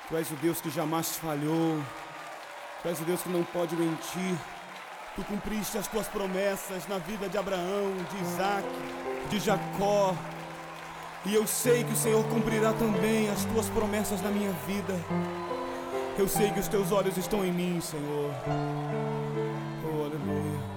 Tu és o Deus que jamais falhou. Tu és o Deus que não pode mentir. Tu cumpriste as tuas promessas na vida de Abraão, de Isaac, de Jacó. E eu sei que o Senhor cumprirá também as tuas promessas na minha vida. Eu sei que os teus olhos estão em mim, Senhor. Oh, aleluia.